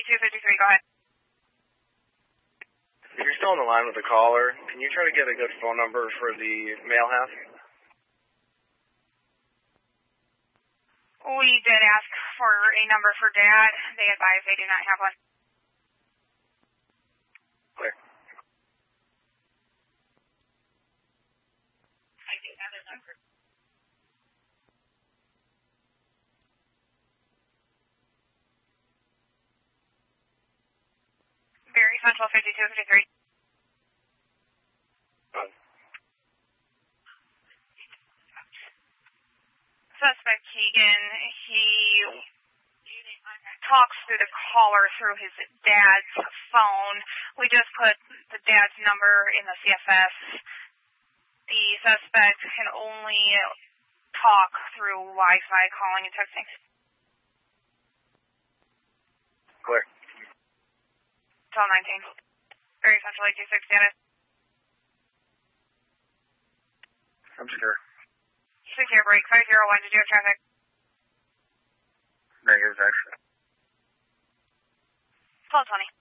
5253, go ahead. If you're still on the line with the caller, can you try to get a good phone number for the male half? We did ask for a number for Dad. They advised they do not have one. Clear. I do have a number. Barry Central 5253. Suspect Keegan, he talks through the caller through his dad's phone. We just put the dad's number in the CFS. The suspect can only talk through Wi-Fi calling and texting. Clear. Till 19. Very Central 826 status. I'm secure. Secure break 501. Did you have traffic? Negative, actually. 1220.